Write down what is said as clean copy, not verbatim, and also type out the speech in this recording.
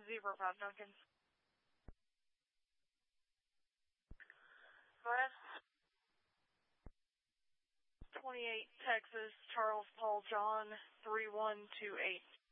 05 Duncan. Go ahead. 28 Texas, Charles Paul John, 3128.